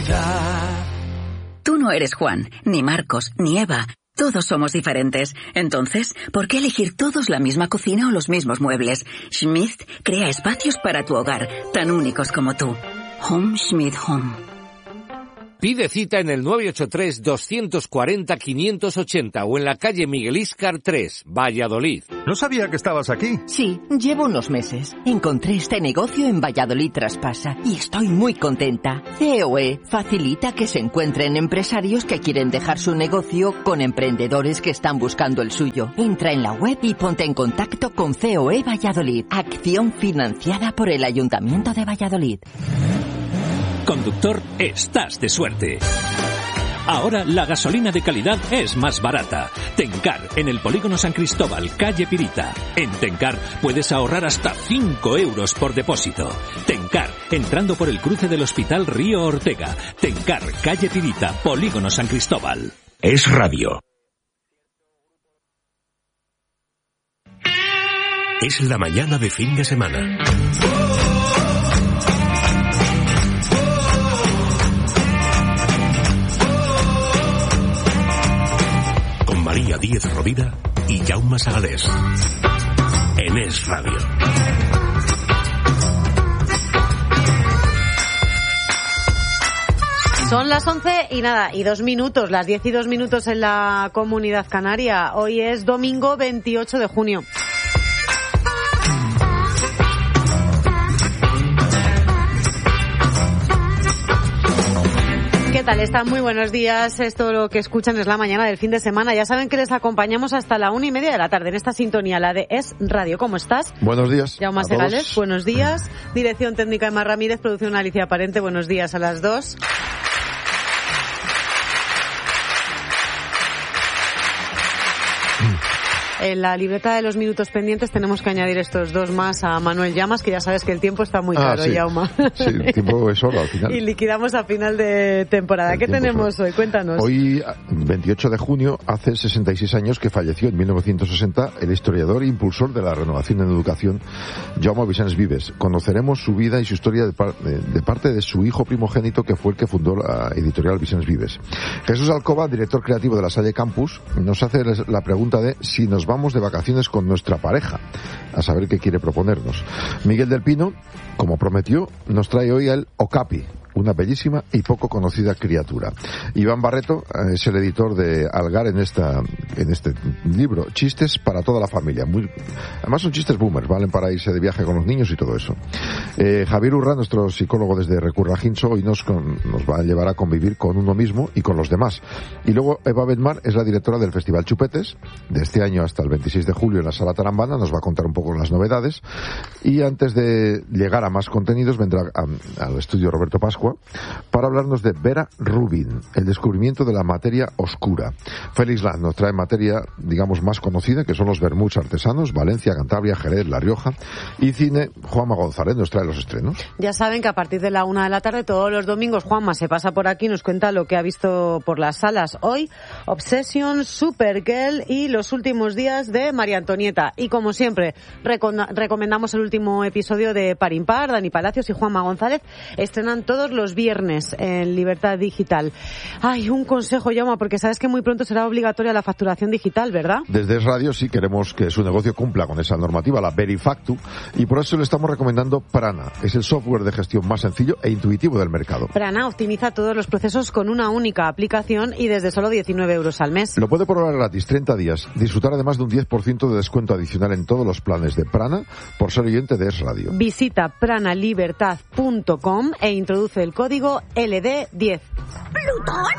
calidad. Tú no eres Juan, ni Marcos, ni Eva. Todos somos diferentes. Entonces, ¿por qué elegir todos la misma cocina o los mismos muebles? Schmidt crea espacios para tu hogar, tan únicos como tú. Home Schmidt Home. Pide cita en el 983-240-580 o en la calle Miguel Íscar 3, Valladolid. No sabía que estabas aquí. Sí, llevo unos meses. Encontré este negocio en Valladolid Traspasa y estoy muy contenta. COE facilita que se encuentren empresarios que quieren dejar su negocio con emprendedores que están buscando el suyo. Entra en la web y ponte en contacto con COE Valladolid. Acción financiada por el Ayuntamiento de Valladolid. Conductor, estás de suerte. Ahora la gasolina de calidad es más barata. Tencar, en el Polígono San Cristóbal, calle Pirita. En Tencar puedes ahorrar hasta 5 euros por depósito. Tencar, entrando por el cruce del Hospital Río Ortega. Tencar, calle Pirita, Polígono San Cristóbal. Es radio. Es la mañana de fin de semana. María Díez Rovira y Jaume Sagalés. En Es Radio. Son las 11 y 2 minutos, las 10 y 2 minutos en la Comunidad Canaria. Hoy es domingo 28 de junio. ¿Qué tal? Están muy buenos días. Esto lo que escuchan es la mañana del fin de semana. Ya saben que les acompañamos hasta la 1:30 de la tarde en esta sintonía, la de Es Radio. ¿Cómo estás? Buenos días. Jaume Segales, buenos días. Dirección técnica Emma Ramírez, producción Alicia Parente, buenos días a las dos. En la libreta de los minutos pendientes tenemos que añadir estos dos más a Manuel Llamas, que ya sabes que el tiempo está muy caro, sí. Jaume. Sí, el tiempo es oro al final. Y liquidamos a final de temporada. ¿Qué tenemos hoy? Cuéntanos. Hoy, 28 de junio, hace 66 años que falleció en 1960 el historiador e impulsor de la renovación en educación, Jaume Vicens Vives. Conoceremos su vida y su historia de parte de su hijo primogénito, que fue el que fundó la editorial Vicens Vives. Jesús Alcoba, director creativo de la Salle Campus, nos hace la pregunta de si nos vamos de vacaciones con nuestra pareja, a saber qué quiere proponernos. Miguel del Pino, como prometió, nos trae hoy el Okapi, una bellísima y poco conocida criatura. Iván Barreto es el editor de Algar en este libro, Chistes para toda la familia. Además son chistes boomers, valen para irse de viaje con los niños y todo eso. Javier Urra, nuestro psicólogo desde Recurra Ginso, hoy nos va a llevar a convivir con uno mismo y con los demás. Y luego Eva Bedmar es la directora del Festival Chupetes, de este año hasta el 26 de julio en la Sala Tarambana, nos va a contar un poco las novedades. Y antes de llegar a más contenidos, vendrá al estudio Roberto Pascua para hablarnos de Vera Rubin, el descubrimiento de la materia oscura. Félix Lanz nos trae materia, digamos, más conocida, que son los vermuts artesanos, Valencia, Cantabria, Jerez, La Rioja. Y cine, Juanma González nos trae los estrenos. Ya saben que a partir de la 1 de la tarde, todos los domingos, Juanma se pasa por aquí y nos cuenta lo que ha visto por las salas hoy. Obsession, Supergirl y los últimos días de María Antonieta. Y como siempre, recomendamos el último episodio de Par Impar. Dani Palacios y Juanma González estrenan todos los viernes en Libertad Digital. Ay, un consejo, Jaume, porque sabes que muy pronto será obligatoria la facturación digital, ¿verdad? Desde Es Radio sí queremos que su negocio cumpla con esa normativa, la Verifactu, y por eso le estamos recomendando Prana. Es el software de gestión más sencillo e intuitivo del mercado. Prana optimiza todos los procesos con una única aplicación y desde solo 19 euros al mes. Lo puede probar gratis 30 días, disfrutar además de un 10% de descuento adicional en todos los planes de Prana por ser oyente de Es Radio. Visita pranalibertad.com e introduce el código LD10. ¿Plutón?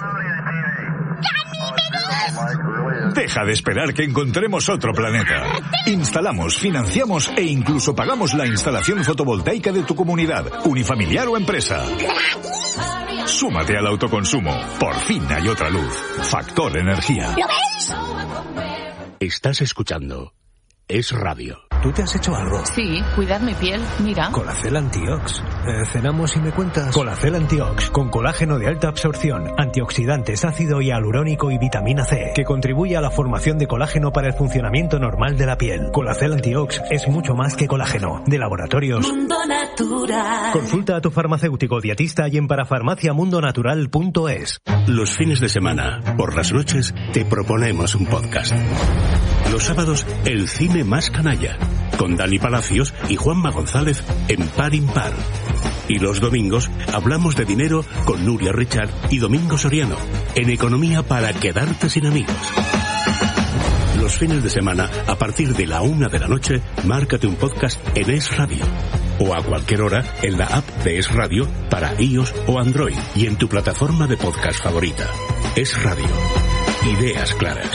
¡Ganímedes! Deja de esperar que encontremos otro planeta. Instalamos, financiamos e incluso pagamos la instalación fotovoltaica de tu comunidad, unifamiliar o empresa. Súmate al autoconsumo. Por fin hay otra luz. Factor Energía. ¿Lo veis? Estás escuchando Es Radio. ¿tú te has hecho algo? Sí, cuidar mi piel, mira. Colacel Antiox. ¿Cenamos y me cuentas? Colacel Antiox, con colágeno de alta absorción, antioxidantes, ácido hialurónico y vitamina C, que contribuye a la formación de colágeno para el funcionamiento normal de la piel. Colacel Antiox es mucho más que colágeno. De Laboratorios Mundo Natural. Consulta a tu farmacéutico dietista y en parafarmaciamundonatural.es. Los fines de semana, por las noches, te proponemos un podcast. Los sábados, el cine más canalla, con Dani Palacios y Juanma González en Par Impar. Y los domingos, hablamos de dinero con Nuria Richard y Domingo Soriano, en Economía para quedarte sin amigos. Los fines de semana, a partir de la 1 de la noche, márcate un podcast en Es Radio. O a cualquier hora en la app de Es Radio para iOS o Android y en tu plataforma de podcast favorita. Es Radio. Ideas claras.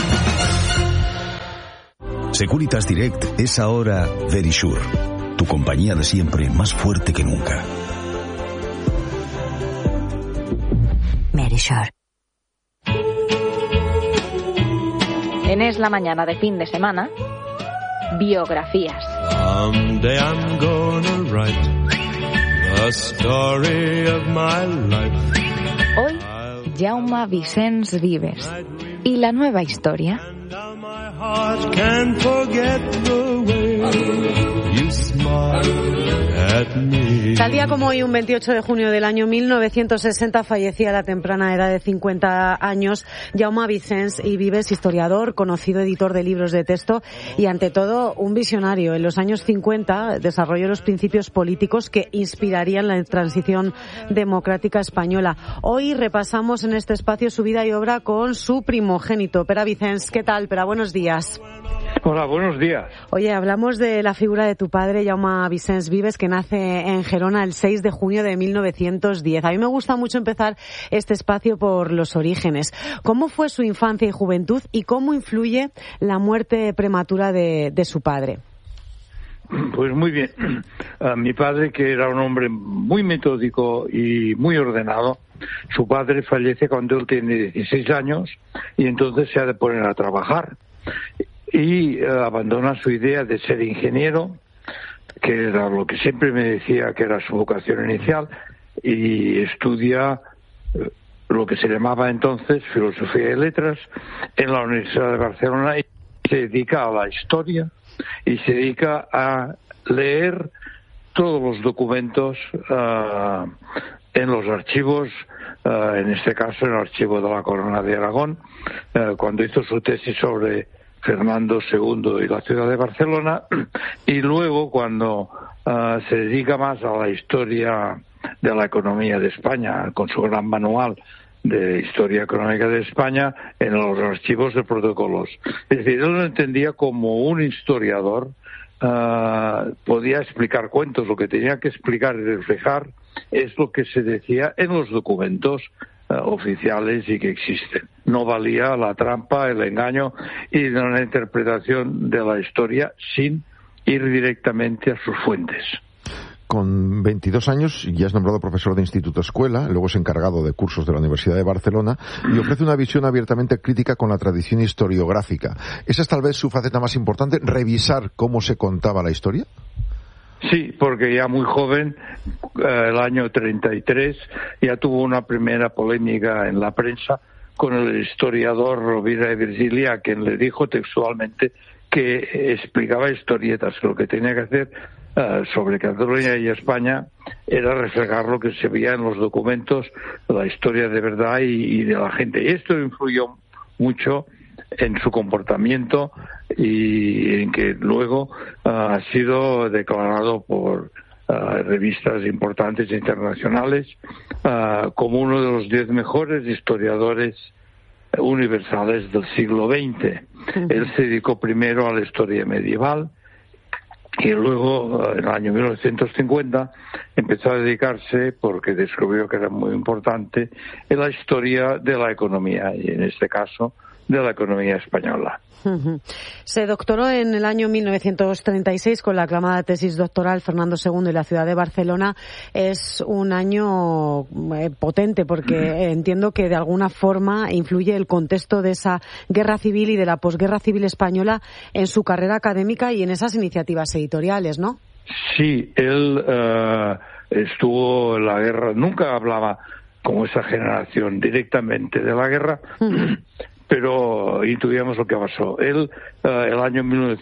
Securitas Direct es ahora Verisure, tu compañía de siempre más fuerte que nunca. Verisure. En Es la Mañana de fin de semana, biografías. Someday I'm gonna write the story of my life. Hoy, Jaume Vicens Vives. ¿Y la nueva historia? Can't forget the way you smile at me. Tal día como hoy, un 28 de junio del año 1960, fallecía a la temprana edad de 50 años Jaume Vicens y Vives, historiador, conocido editor de libros de texto y, ante todo, un visionario. En los años 50 desarrolló los principios políticos que inspirarían la transición democrática española. Hoy repasamos en este espacio su vida y obra con su primogénito, Pere Vicens. ¿Qué tal, Pere? Buenos días. Hola, buenos días. Oye, hablamos de la figura de tu padre, Jaume Vicens Vives, que nace en Gerona el 6 de junio de 1910. A mí me gusta mucho empezar este espacio por los orígenes. ¿Cómo fue su infancia y juventud y cómo influye la muerte prematura de su padre? Pues muy bien. Mi padre, que era un hombre muy metódico y muy ordenado, su padre fallece cuando él tiene 16 años y entonces se ha de poner a trabajar. Y abandona su idea de ser ingeniero, que era lo que siempre me decía que era su vocación inicial, y estudia lo que se llamaba entonces Filosofía y Letras en la Universidad de Barcelona, y se dedica a la historia y se dedica a leer todos los documentos en los archivos, en este caso en el archivo de la Corona de Aragón, cuando hizo su tesis sobre Fernando II y la ciudad de Barcelona, y luego cuando se dedica más a la historia de la economía de España, con su gran manual de Historia Económica de España en los archivos de protocolos. Es decir, él lo entendía como un historiador, podía explicar cuentos, lo que tenía que explicar y reflejar es lo que se decía en los documentos oficiales y que existen. No valía la trampa, el engaño y la interpretación de la historia sin ir directamente a sus fuentes. Con 22 años ya es nombrado profesor de Instituto Escuela, luego es encargado de cursos de la Universidad de Barcelona y ofrece una visión abiertamente crítica con la tradición historiográfica. ¿Esa es tal vez su faceta más importante, revisar cómo se contaba la historia? Sí, porque ya muy joven, el año 33, ya tuvo una primera polémica en la prensa con el historiador Rovira y Virgili, a quien le dijo textualmente que explicaba historietas, que lo que tenía que hacer sobre Cataluña y España era reflejar lo que se veía en los documentos, la historia de verdad y de la gente. Y esto influyó mucho en su comportamiento y en que luego ha sido declarado por revistas importantes internacionales como uno de los 10 mejores historiadores universales del siglo XX. Él se dedicó primero a la historia medieval y luego, en el año 1950, empezó a dedicarse, porque descubrió que era muy importante, en la historia de la economía, y en este caso de la economía española. Se doctoró en el año 1936 con la aclamada tesis doctoral Fernando II y la ciudad de Barcelona. Es un año potente porque entiendo que de alguna forma influye el contexto de esa guerra civil y de la posguerra civil española en su carrera académica y en esas iniciativas editoriales, ¿no? Sí, él estuvo en la guerra, nunca hablaba como esa generación directamente de la guerra, pero intuíamos lo que pasó. Él, el año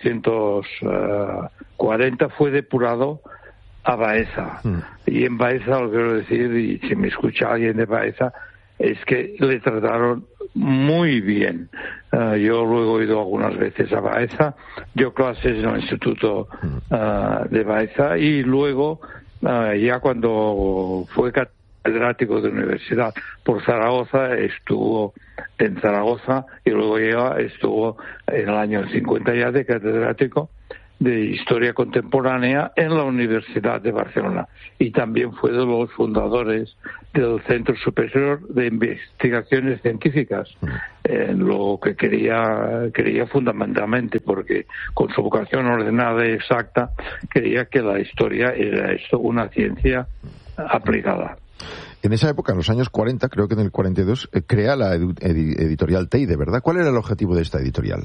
1940, fue depurado a Baeza. Y en Baeza, lo quiero decir, y si me escucha alguien de Baeza, es que le trataron muy bien. Yo luego he ido algunas veces a Baeza, dio clases en el instituto de Baeza y luego, ya cuando fue catedrático de universidad por Zaragoza, estuvo en Zaragoza y luego ya estuvo en el año 50 ya de catedrático de Historia Contemporánea en la Universidad de Barcelona y también fue de los fundadores del Centro Superior de Investigaciones Científicas, lo que quería fundamentalmente, porque con su vocación ordenada y exacta quería que la historia era esto, una ciencia aplicada. En esa época, en los años 40, creo que en el 42, crea la editorial Teide, ¿verdad? ¿Cuál era el objetivo de esta editorial?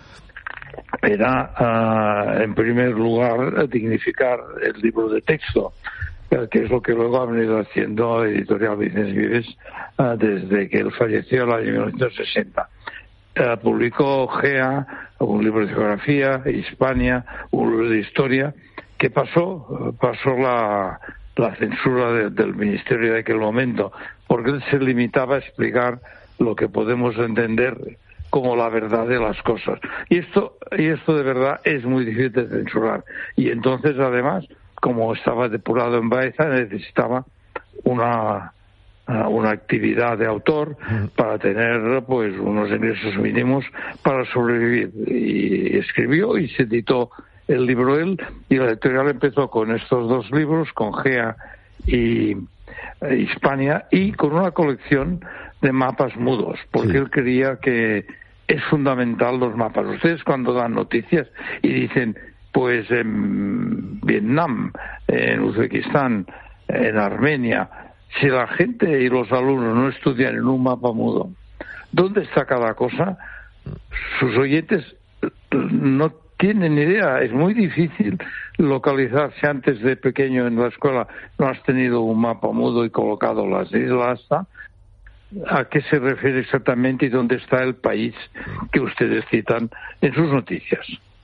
Era, en primer lugar, dignificar el libro de texto, que es lo que luego ha venido haciendo Editorial Vicens Vives desde que él falleció en el año 1960. Publicó GEA, un libro de geografía, Hispania, un libro de historia. ¿Qué pasó? Pasó la censura del ministerio de aquel momento, porque él se limitaba a explicar lo que podemos entender como la verdad de las cosas. Y esto de verdad es muy difícil de censurar. Y entonces, además, como estaba depurado en Baeza, necesitaba una actividad de autor para tener pues unos ingresos mínimos para sobrevivir. Y escribió y se editó el libro él, y la editorial empezó con estos dos libros, con GEA y Hispania, y con una colección de mapas mudos, porque él creía que es fundamental los mapas. Ustedes cuando dan noticias y dicen, pues en Vietnam, en Uzbekistán, en Armenia, si la gente y los alumnos no estudian en un mapa mudo, ¿dónde está cada cosa? Sus oyentes no tienen idea, es muy difícil localizarse. Antes de pequeño en la escuela no has tenido un mapa mudo y colocado las islas, ¿a qué se refiere exactamente y dónde está el país que ustedes citan en sus noticias?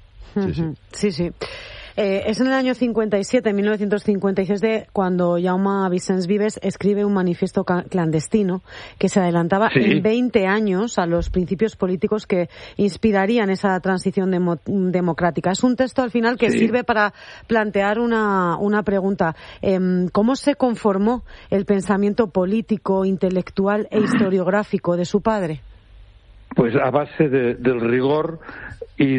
Sí. Es en el año 57, 1956, cuando Jaume Vicens Vives escribe un manifiesto clandestino que se adelantaba en 20 años a los principios políticos que inspirarían esa transición democrática. Es un texto al final que sirve para plantear una pregunta. ¿Cómo se conformó el pensamiento político, intelectual e historiográfico de su padre? Pues a base del rigor y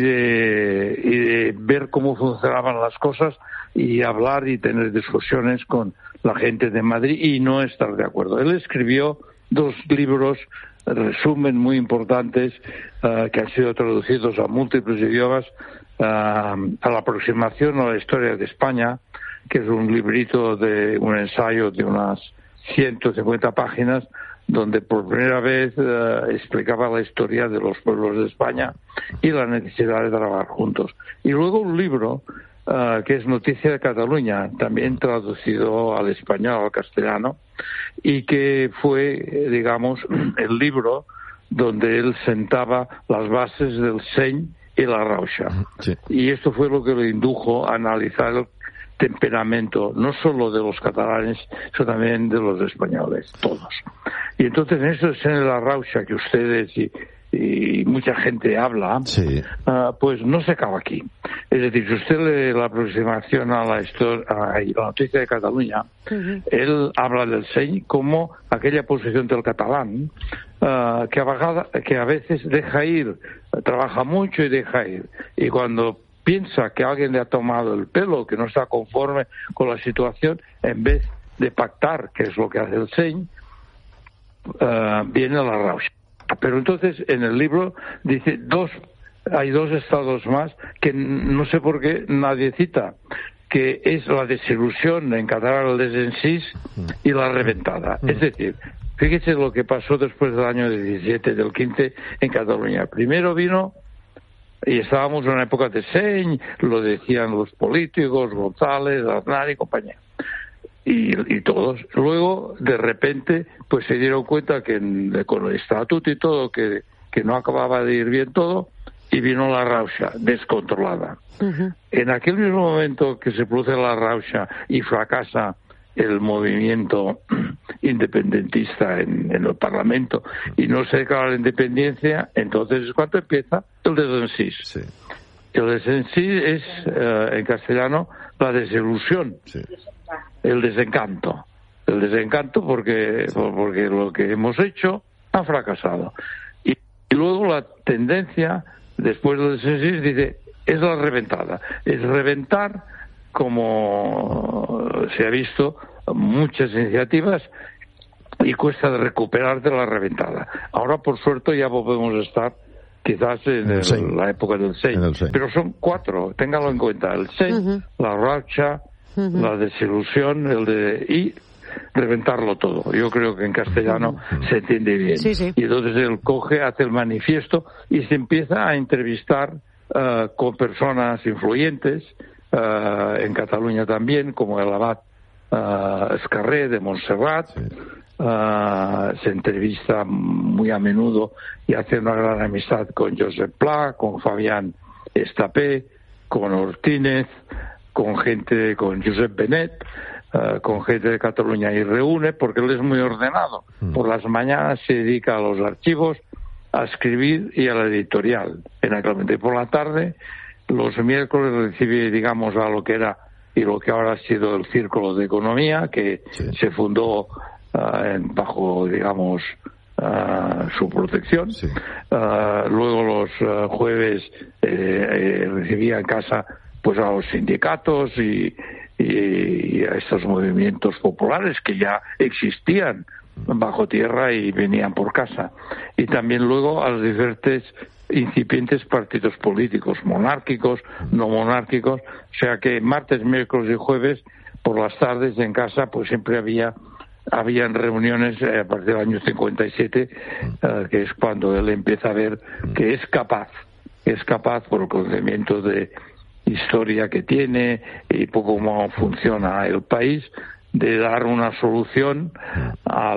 de ver cómo funcionaban las cosas y hablar y tener discusiones con la gente de Madrid y no estar de acuerdo. Él escribió 2 libros, resumen muy importantes, que han sido traducidos a múltiples idiomas, a la aproximación a la historia de España, que es un librito de un ensayo de unas 150 páginas, donde por primera vez explicaba la historia de los pueblos de España y la necesidad de trabajar juntos. Y luego un libro que es Noticia de Cataluña, también traducido al español, al castellano, y que fue, digamos, el libro donde él sentaba las bases del Seny y la Rauxa. Y esto fue lo que le indujo a analizar el temperamento no solo de los catalanes, sino también de los españoles, todos. Y entonces en eso es en la Rauxa que ustedes y mucha gente habla, pues no se acaba aquí. Es decir, si usted lee la aproximación a la noticia de Cataluña, él habla del Seny como aquella posición del catalán que a veces deja ir, trabaja mucho y deja ir. Y cuando piensa que alguien le ha tomado el pelo, que no está conforme con la situación, en vez de pactar, que es lo que hace el Seny, viene la Rauxa. Pero entonces en el libro dice hay dos estados más que no sé por qué nadie cita, que es la desilusión, en catalán el desencís, y la reventada. Es decir, fíjese lo que pasó después del año 17, del 15 en Cataluña. Primero vino, y estábamos en una época de seny, lo decían los políticos, González, Aznar y compañía. Y todos. Luego, de repente, pues se dieron cuenta que con el estatuto y todo, que no acababa de ir bien todo, y vino la rauxa descontrolada. En aquel mismo momento que se produce la rauxa y fracasa el movimiento independentista en el Parlamento y no se declara la independencia, entonces es cuando empieza el desencís. Sí. El desencís es, en castellano, la desilusión. Sí. El desencanto porque lo que hemos hecho ha fracasado. Y luego la tendencia, después del desencís, dice, es la reventada. Es reventar, como se ha visto, muchas iniciativas, y cuesta de recuperar de la reventada. Ahora, por suerte, ya volvemos a estar quizás en la época del seny. Pero son 4, téngalo en cuenta. El seny, la rauxa, la desilusión, y reventarlo todo. Yo creo que en castellano se entiende bien. Sí, sí. Y entonces él coge, hace el manifiesto y se empieza a entrevistar con personas influyentes, en Cataluña también, como el abad Escarré de Montserrat. Sí. Se entrevista muy a menudo y hace una gran amistad con Josep Pla, con Fabián Estapé, con Ortínez, con Josep Benet, con gente de Cataluña, y reúne, porque él es muy ordenado. Por las mañanas se dedica a los archivos, a escribir y a la editorial. En aquel momento. Y por la tarde, los miércoles recibe, digamos, a lo que era y lo que ahora ha sido el Círculo de Economía, que se fundó bajo, digamos, su protección. Sí. Luego los jueves recibía en casa pues a los sindicatos y a estos movimientos populares que ya existían bajo tierra y venían por casa. Y también luego a los diferentes incipientes partidos políticos, monárquicos, no monárquicos. O sea que martes, miércoles y jueves por las tardes en casa pues siempre habían reuniones a partir del año 57, que es cuando él empieza a ver que es capaz por el conocimiento de historia que tiene y poco cómo funciona el país, de dar una solución a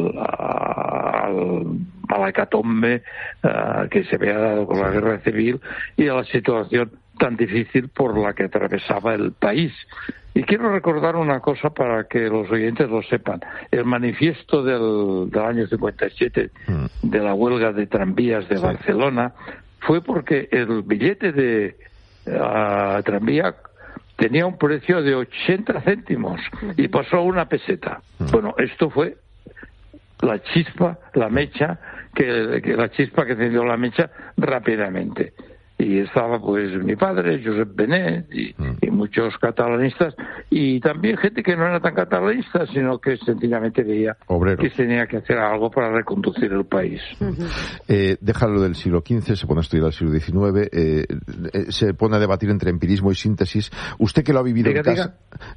la hecatombe que se había dado con la guerra civil y a la situación tan difícil por la que atravesaba el país. Y quiero recordar una cosa para que los oyentes lo sepan. El manifiesto del año 57 de la huelga de tranvías de Barcelona fue porque el billete de tranvía tenía un precio de 80 céntimos y pasó a 1 peseta. Bueno, esto fue la chispa, la mecha, la chispa que encendió la mecha rápidamente. Y estaba pues mi padre, Josep Benet, y muchos catalanistas, y también gente que no era tan catalanista, sino que sencillamente veía que tenía que hacer algo para reconducir el país. Déjalo del siglo XV, se pone a estudiar el siglo XIX, se pone a debatir entre empirismo y síntesis. Usted que lo ha vivido en casa,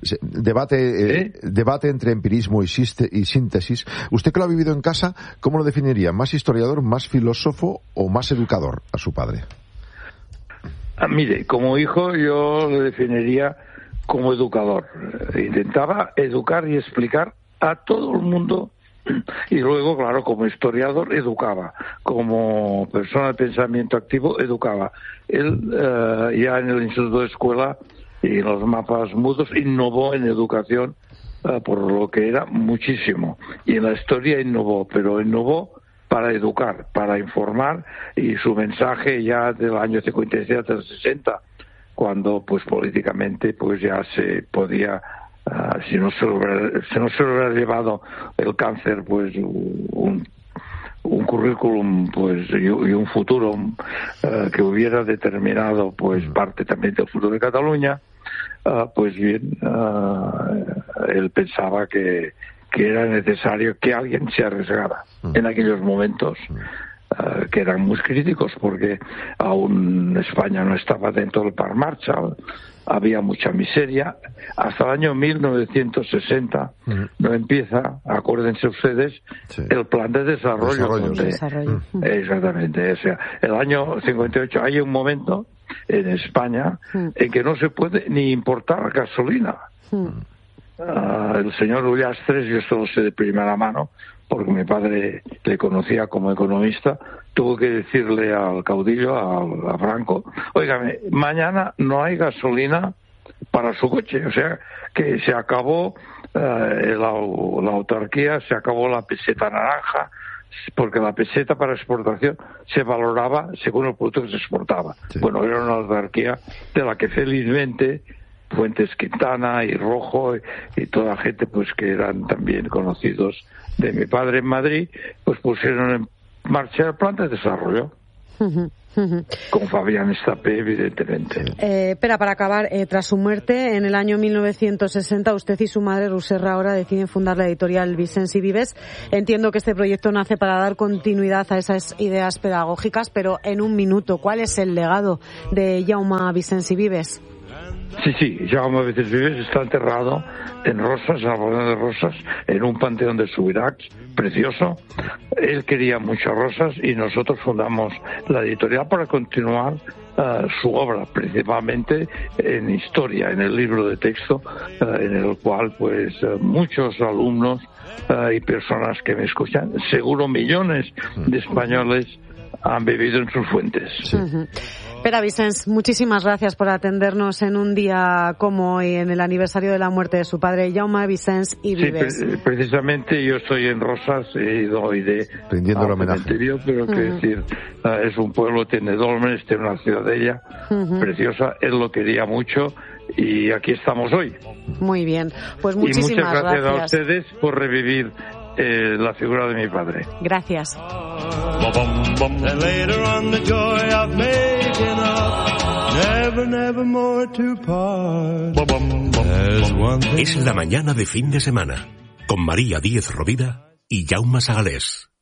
debate entre empirismo y síntesis. Usted que lo ha vivido en casa, ¿cómo lo definiría? ¿Más historiador, más filósofo o más educador a su padre? Mire, como hijo yo lo definiría como educador. Intentaba educar y explicar a todo el mundo, y luego, claro, como historiador educaba, como persona de pensamiento activo educaba. Él ya en el Instituto de Escuela y en los mapas mudos innovó en educación, por lo que era muchísimo, y en la historia innovó, pero innovó para educar, para informar, y su mensaje ya del año 57 al 60, cuando pues políticamente pues ya se podía, si no se hubiera llevado el cáncer, pues un currículum pues y un futuro que hubiera determinado pues parte también del futuro de Cataluña, pues bien, él pensaba que era necesario que alguien se arriesgara en aquellos momentos. que eran muy críticos porque aún España no estaba dentro del Plan Marshall, había mucha miseria. Hasta el año 1960 no empieza, acuérdense ustedes, el plan de desarrollo. Exactamente, o sea, el año 58 hay un momento en España en que no se puede ni importar gasolina. El señor Ullastres, yo esto lo sé de primera mano, porque mi padre le conocía como economista, tuvo que decirle al caudillo, a Franco, óigame, mañana no hay gasolina para su coche, o sea, que se acabó la autarquía, se acabó la peseta naranja, porque la peseta para exportación se valoraba según el producto que se exportaba. Bueno, era una autarquía de la que felizmente Fuentes Quintana y Rojo y toda la gente pues que eran también conocidos de mi padre en Madrid, pues pusieron en marcha el plan de desarrollo. Con Fabián Estapé, evidentemente. Espera, para acabar, tras su muerte en el año 1960, usted y su madre, Rousserra, ahora deciden fundar la editorial Vicens y Vives. Entiendo que este proyecto nace para dar continuidad a esas ideas pedagógicas, pero en un minuto, ¿cuál es el legado de Jaume Vicens y Vives? Sí, Jaume Vicens Vives está enterrado en Rosas, en la Población de Rosas, en un panteón de Subirachs, precioso. Él quería muchas rosas y nosotros fundamos la editorial para continuar su obra, principalmente en historia, en el libro de texto, en el cual pues muchos alumnos y personas que me escuchan, seguro millones de españoles han bebido en sus fuentes. Pere Vicens, muchísimas gracias por atendernos en un día como hoy, en el aniversario de la muerte de su padre, Jaume Vicens y Vives. Sí, precisamente yo estoy en Rosas, he ido hoy de rindiendo el homenaje. Pero que decir, es un pueblo, tiene dólmenes, tiene una ciudadela preciosa, él lo quería mucho y aquí estamos hoy. Muy bien, pues muchísimas y muchas gracias gracias a ustedes por revivir la figura de mi padre. Gracias. And later on the joy of making up, never more to part. Es la mañana de fin de semana, con María Díez Rovira y Jaume Sagalés.